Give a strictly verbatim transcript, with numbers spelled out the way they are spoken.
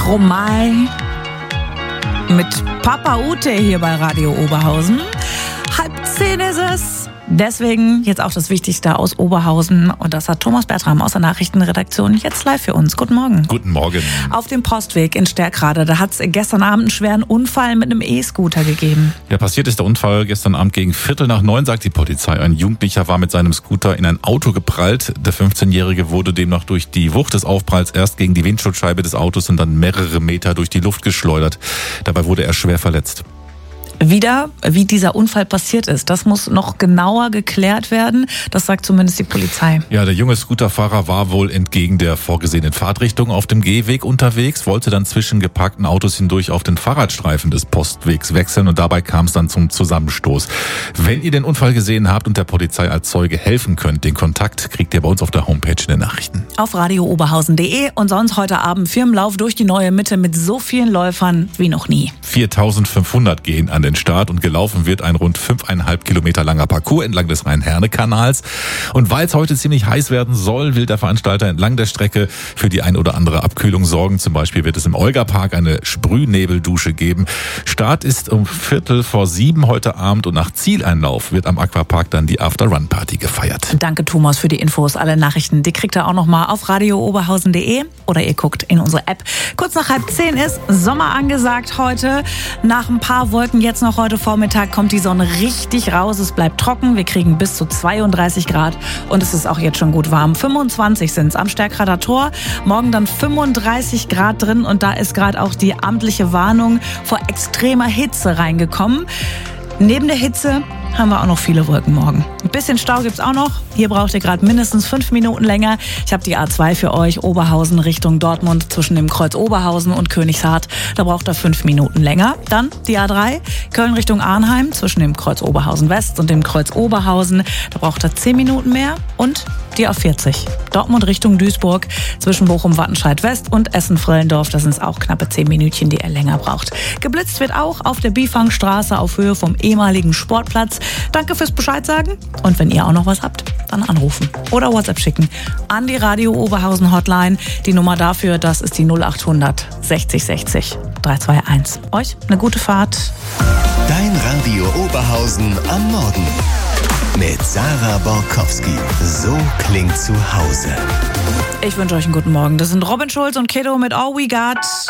Stromae mit Papa Ute hier bei Radio Oberhausen. Halb zehn ist es. Deswegen jetzt auch das Wichtigste aus Oberhausen. Und das hat Thomas Bertram aus der Nachrichtenredaktion jetzt live für uns. Guten Morgen. Guten Morgen. Auf dem Postweg in Sterkrade, da hat es gestern Abend einen schweren Unfall mit einem E-Scooter gegeben. Ja, passiert ist der Unfall gestern Abend gegen Viertel nach neun, sagt die Polizei. Ein Jugendlicher war mit seinem Scooter in ein Auto geprallt. Der fünfzehnjährige wurde demnach durch die Wucht des Aufpralls erst gegen die Windschutzscheibe des Autos und dann mehrere Meter durch die Luft geschleudert. Dabei wurde er schwer verletzt. Wieder, wie dieser Unfall passiert ist, das muss noch genauer geklärt werden. Das sagt zumindest die Polizei. Ja, der junge Scooterfahrer war wohl entgegen der vorgesehenen Fahrtrichtung auf dem Gehweg unterwegs, wollte dann zwischen geparkten Autos hindurch auf den Fahrradstreifen des Postwegs wechseln und dabei kam es dann zum Zusammenstoß. Wenn ihr den Unfall gesehen habt und der Polizei als Zeuge helfen könnt, den Kontakt kriegt ihr bei uns auf der Homepage in den Nachrichten. Auf radio oberhausen punkt de und sonst heute Abend Firmenlauf durch die neue Mitte mit so vielen Läufern wie noch nie. viertausendfünfhundert gehen an den Start und gelaufen wird ein rund fünfeinhalb Kilometer langer Parcours entlang des Rhein-Herne-Kanals. Und weil es heute ziemlich heiß werden soll, will der Veranstalter entlang der Strecke für die ein oder andere Abkühlung sorgen. Zum Beispiel wird es im Olga-Park eine Sprühnebel-Dusche geben. Start ist um Viertel vor sieben heute Abend und nach Zieleinlauf wird am Aquapark dann die After-Run-Party gefeiert. Danke Thomas für die Infos. Alle Nachrichten, die kriegt ihr auch nochmal auf radio oberhausen punkt de oder ihr guckt in unsere App. Kurz nach halb zehn ist Sommer angesagt heute. Nach ein paar Wolken jetzt noch heute Vormittag kommt die Sonne richtig raus. Es bleibt trocken. Wir kriegen bis zu zweiunddreißig Grad und es ist auch jetzt schon gut warm. fünfundzwanzig sind es am Sterkrader Tor. Morgen dann fünfunddreißig Grad drin und da ist gerade auch die amtliche Warnung vor extremer Hitze reingekommen. Neben der Hitze haben wir auch noch viele Wolken morgen. Ein bisschen Stau gibt's auch noch. Hier braucht ihr gerade mindestens fünf Minuten länger. Ich habe die A zwei für euch, Oberhausen Richtung Dortmund zwischen dem Kreuz Oberhausen und Königshardt. Da braucht ihr fünf Minuten länger. Dann die A drei, Köln Richtung Arnheim zwischen dem Kreuz Oberhausen West und dem Kreuz Oberhausen. Da braucht ihr zehn Minuten mehr. Und die A vierzig, Dortmund Richtung Duisburg zwischen Bochum-Wattenscheid West und Essen-Frellendorf. Da sind es auch knappe zehn Minütchen, die ihr länger braucht. Geblitzt wird auch auf der Bifangstraße auf Höhe vom ehemaligen Sportplatz. Danke fürs Bescheid sagen. Und wenn ihr auch noch was habt, dann anrufen oder WhatsApp schicken an die Radio Oberhausen Hotline. Die Nummer dafür, das ist die null achthundert sechzig sechzig dreihunderteinundzwanzig. Euch eine gute Fahrt. Dein Radio Oberhausen am Morgen. Mit Sarah Borkowski. So klingt zu Hause. Ich wünsche euch einen guten Morgen. Das sind Robin Schulz und Kiddo mit All We Got.